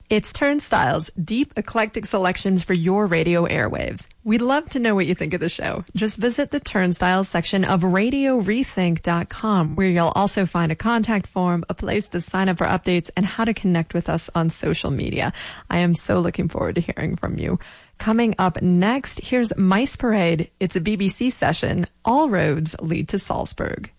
It's Turnstiles, deep, eclectic selections for your radio airwaves. We'd love to know what you think of the show. Just visit the Turnstiles section of RadioRethink.com, where you'll also find a contact form, a place to sign up for updates, and how to connect with us on social media. I am so looking forward to hearing from you. Coming up next, here's Mice Parade. It's a BBC session. All roads lead to Salzburg.